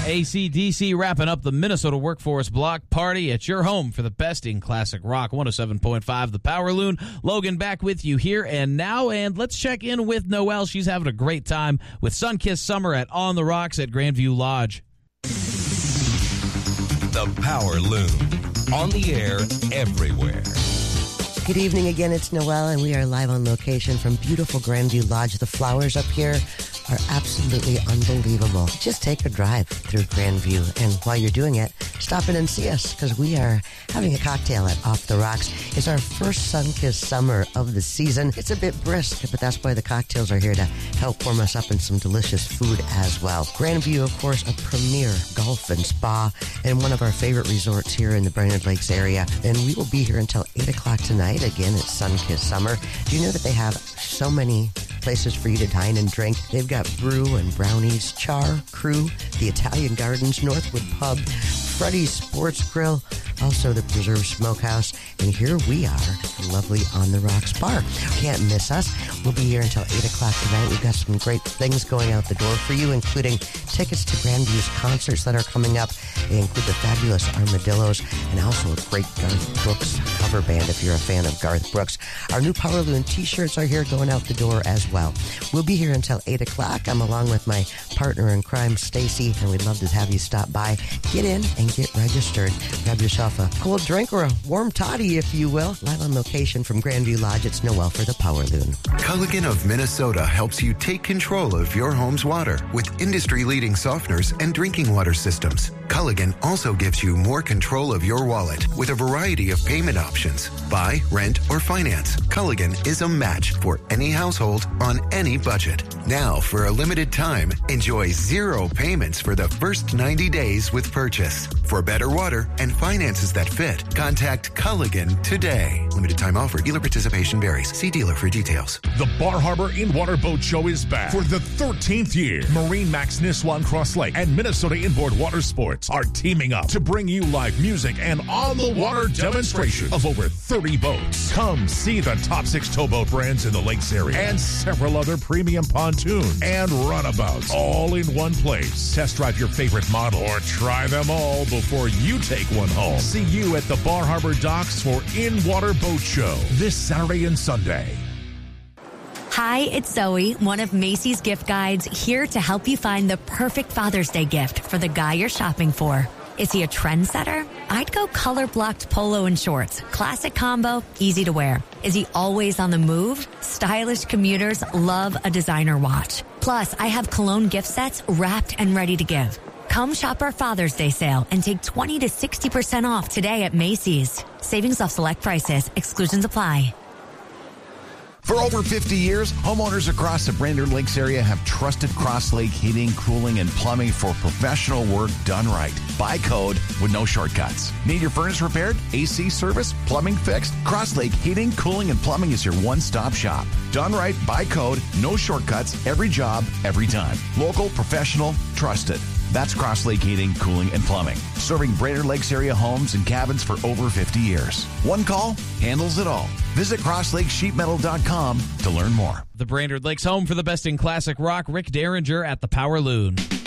AC/DC wrapping up the Minnesota Workforce Block Party at your home for the best in classic rock. 107.5 The Power Loon. Logan back with you here and now, and let's check in with Noelle. She's having a great time with Sunkissed Summer at On the Rocks at Grandview Lodge. The Power Loon. On the air everywhere. Good evening again, it's Noelle, and we are live on location from beautiful Grandview Lodge. The flowers up here are absolutely unbelievable. Just take a drive through Grandview, and while you're doing it, stop in and see us, because we are having a cocktail at Off the Rocks. It's our first Sunkissed Summer of the season. It's a bit brisk, but that's why the cocktails are here to help warm us up in some delicious food as well. Grandview, of course, a premier golf and spa, and one of our favorite resorts here in the Brainerd Lakes area, and we will be here until 8 o'clock tonight. Again, it's Sunkissed Summer. Do you know that they have so many places for you to dine and drink? They've got brew and brownies, Char, Crew, the Italian Gardens, Northwood Pub, Freddy's Sports Grill, also the Preserve Smokehouse, and here we are, the lovely On the Rocks Bar. Can't miss us. We'll be here until 8 o'clock tonight. We've got some great things going out the door for you, including tickets to Grandview's concerts that are coming up. They include the fabulous Armadillos and also a great Garth Brooks cover band if you're a fan of Garth Brooks. Our new Power Loon t-shirts are here going out the door as well. We'll be here until 8 o'clock. I'm along with my partner in crime, Stacy, and we'd love to have you stop by. Get in and get registered. Grab yourself a cold drink or a warm toddy, if you will. Live on location from Grandview Lodge, it's Noelle for the Power Loon. Culligan of Minnesota helps you take control of your home's water with industry-leading softeners and drinking water systems. Culligan also gives you more control of your wallet with a variety of payment options. Buy, rent, or finance. Culligan is a match for any household on any budget. Now, for a limited time, enjoy 0 payments for the first 90 days with purchase. For better water and finances that fit, contact Culligan today. Limited time offer. Dealer participation varies. See dealer for details. The Bar Harbor In-Water Boat Show is back for the 13th year. Marine Max Niswan Cross Lake and Minnesota Inboard Water Sports are teaming up to bring you live music and on-the-water demonstration of over 30 boats. Come see the top 6 towboat brands in the lakes area and several other premium pontoon and runabouts all in one place. Test drive your favorite model or try them all before you take one home. See you at the Bar Harbor Docks for In-Water Boat Show this Saturday and Sunday. Hi, it's Zoe, one of Macy's gift guides, here to help you find the perfect Father's Day gift for the guy you're shopping for. Is he a trendsetter? I'd go color-blocked polo and shorts. Classic combo, easy to wear. Is he always on the move? Stylish commuters love a designer watch. Plus, I have cologne gift sets wrapped and ready to give. Come shop our Father's Day sale and take 20 to 60% off today at Macy's. Savings off select prices. Exclusions apply. For over 50 years, homeowners across the Brainerd Lakes area have trusted Cross Lake Heating, Cooling, and Plumbing for professional work done right. By code with no shortcuts. Need your furnace repaired? AC service? Plumbing fixed? Cross Lake Heating, Cooling, and Plumbing is your one-stop shop. Done right, by code, no shortcuts, every job, every time. Local, professional, trusted. That's Cross Lake Heating, Cooling, and Plumbing. Serving Brainerd Lakes area homes and cabins for over 50 years. One call handles it all. Visit crosslakesheetmetal.com to learn more. The Brainerd Lakes home for the best in classic rock. Rick Derringer at the Power Loon.